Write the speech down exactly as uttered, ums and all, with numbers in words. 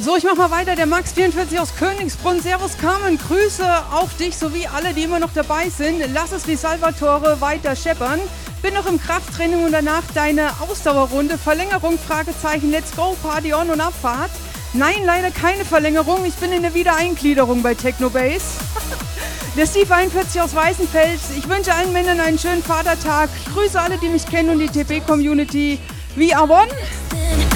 So, ich mach mal weiter. Der Max vierundvierzig aus Königsbrunn. Servus Carmen, Grüße auf dich sowie alle, die immer noch dabei sind. Lass es wie Salvatore weiter scheppern. Bin noch im Krafttraining und danach deine Ausdauerrunde. Verlängerung, Fragezeichen, let's go, Party on und Abfahrt. Nein, leider keine Verlängerung. Ich bin in der Wiedereingliederung bei Technobase. Der Steve einundvierzig aus Weißenfels. Ich wünsche allen Männern einen schönen Vatertag. Ich grüße alle, die mich kennen und die T P-Community. We are one.